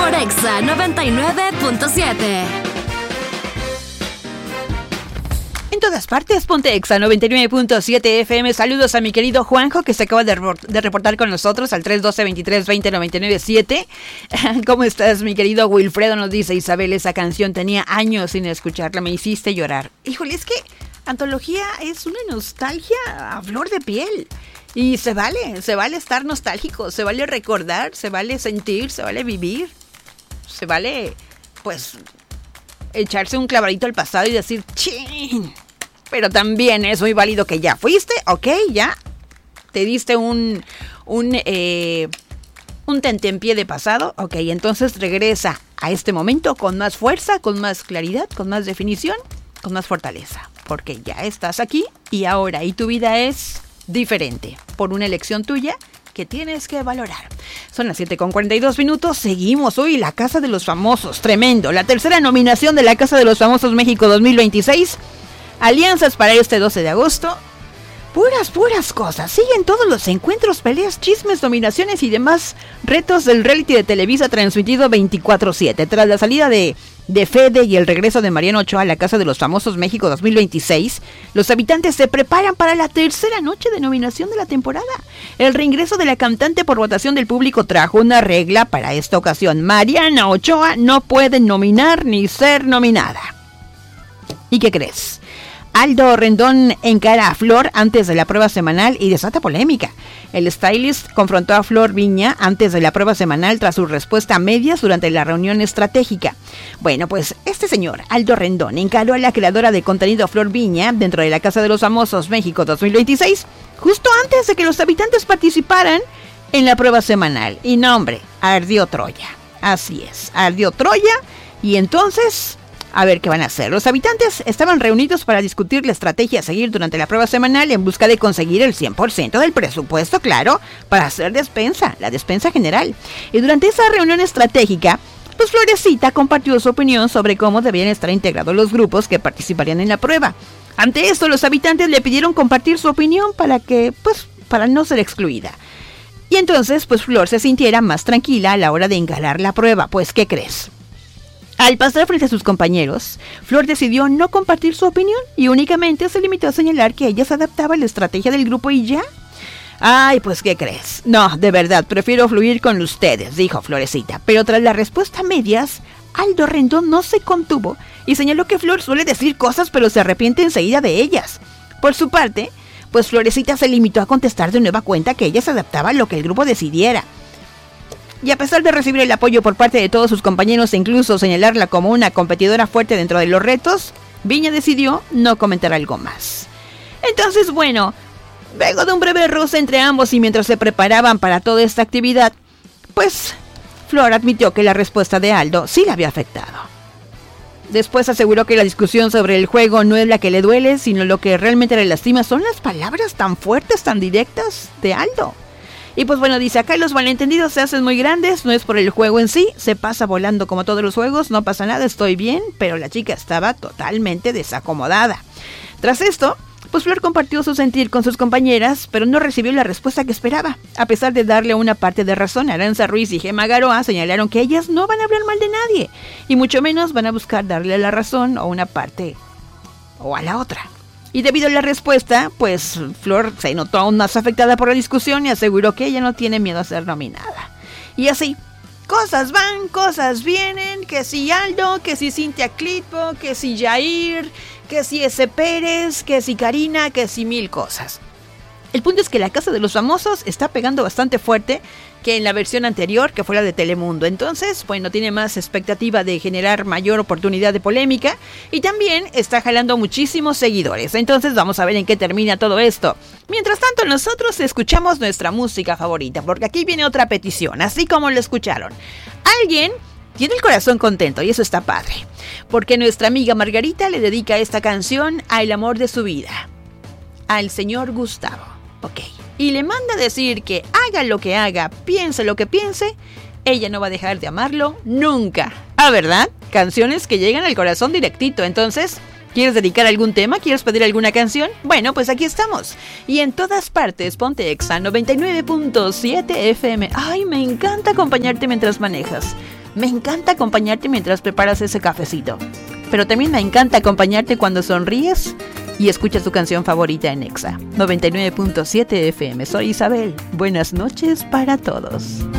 por Exa 99.7. En todas partes, ponte Exa 99.7 FM. Saludos a mi querido Juanjo, que se acaba de reportar con nosotros al 312-2320-997. ¿Cómo estás, mi querido Wilfredo? Nos dice Isabel, esa canción tenía años sin escucharla, me hiciste llorar. Híjole, es que Antología es una nostalgia a flor de piel. Y se vale estar nostálgico, se vale recordar, se vale sentir, se vale vivir. Se vale, pues, echarse un clavadito al pasado y decir, ¡chin! Pero también es muy válido que ya fuiste, ok, ya te diste un tentempié de pasado, ok, entonces regresa a este momento con más fuerza, con más claridad, con más definición, con más fortaleza, porque ya estás aquí y ahora, y tu vida es diferente, por una elección tuya que tienes que valorar. Son las 7:42, seguimos hoy La Casa de los Famosos, tremendo, la tercera nominación de La Casa de los Famosos México 2026, alianzas para este 12 de agosto, puras cosas, siguen todos los encuentros, peleas, chismes, nominaciones y demás retos del reality de Televisa transmitido 24/7, tras la salida de Fede y el regreso de Mariano Ochoa a La Casa de los Famosos México 2026, los habitantes se preparan para la tercera noche de nominación de la temporada. El reingreso de la cantante por votación del público trajo una regla para esta ocasión. Mariana Ochoa no puede nominar ni ser nominada. ¿Y qué crees? Aldo Rendón encara a Flor antes de la prueba semanal y desata polémica. El stylist confrontó a Flor Viña antes de la prueba semanal tras su respuesta a medias durante la reunión estratégica. Bueno, pues este señor, Aldo Rendón, encaró a la creadora de contenido Flor Viña dentro de La Casa de los Famosos México 2026, justo antes de que los habitantes participaran en la prueba semanal. Y no, hombre, ardió Troya. Así es, ardió Troya y entonces... a ver qué van a hacer. Los habitantes estaban reunidos para discutir la estrategia a seguir durante la prueba semanal en busca de conseguir el 100% del presupuesto, claro, para hacer la despensa general. Y durante esa reunión estratégica, pues Florecita compartió su opinión sobre cómo debían estar integrados los grupos que participarían en la prueba. Ante esto, los habitantes le pidieron compartir su opinión para no ser excluida. Y entonces, pues Flor se sintiera más tranquila a la hora de encarar la prueba. Pues, ¿qué crees? Al pasar frente a sus compañeros, Flor decidió no compartir su opinión y únicamente se limitó a señalar que ella se adaptaba a la estrategia del grupo y ya. Ay, pues ¿qué crees? No, de verdad, prefiero fluir con ustedes, dijo Florecita. Pero tras la respuesta a medias, Aldo Rendón no se contuvo y señaló que Flor suele decir cosas pero se arrepiente enseguida de ellas. Por su parte, pues Florecita se limitó a contestar de nueva cuenta que ella se adaptaba a lo que el grupo decidiera. Y a pesar de recibir el apoyo por parte de todos sus compañeros e incluso señalarla como una competidora fuerte dentro de los retos, Viña decidió no comentar algo más. Entonces, bueno, luego de un breve roce entre ambos y mientras se preparaban para toda esta actividad, pues Flor admitió que la respuesta de Aldo sí la había afectado. Después aseguró que la discusión sobre el juego no es la que le duele, sino lo que realmente le lastima son las palabras tan fuertes, tan directas de Aldo. Y pues bueno, dice, acá los malentendidos se hacen muy grandes, no es por el juego en sí, se pasa volando como todos los juegos, no pasa nada, estoy bien, pero la chica estaba totalmente desacomodada. Tras esto, pues Flor compartió su sentir con sus compañeras, pero no recibió la respuesta que esperaba. A pesar de darle una parte de razón, Aranza Ruiz y Gemma Garoa señalaron que ellas no van a hablar mal de nadie, y mucho menos van a buscar darle la razón a una parte o a la otra. Y debido a la respuesta, pues Flor se notó aún más afectada por la discusión y aseguró que ella no tiene miedo a ser nominada. Y así, cosas van, cosas vienen, que si Aldo, que si Cintia Clitbo, que si Jair, que si S. Pérez, que si Karina, que si mil cosas. El punto es que La Casa de los Famosos está pegando bastante fuerte que en la versión anterior, que fue la de Telemundo. Entonces, bueno, tiene más expectativa de generar mayor oportunidad de polémica y también está jalando muchísimos seguidores. Entonces, vamos a ver en qué termina todo esto. Mientras tanto, nosotros escuchamos nuestra música favorita, porque aquí viene otra petición, así como lo escucharon. Alguien tiene el corazón contento y eso está padre, porque nuestra amiga Margarita le dedica esta canción al amor de su vida, al señor Gustavo. Ok. Y le manda a decir que haga lo que haga, piense lo que piense, ella no va a dejar de amarlo nunca. Ah, ¿verdad? Canciones que llegan al corazón directito. Entonces, ¿quieres dedicar algún tema? ¿Quieres pedir alguna canción? Bueno, pues aquí estamos. Y en todas partes, ponte Exa 99.7 FM. Ay, me encanta acompañarte mientras manejas. Me encanta acompañarte mientras preparas ese cafecito. Pero también me encanta acompañarte cuando sonríes y escuchas tu canción favorita en Exa 99.7 FM. Soy Isabel. Buenas noches para todos.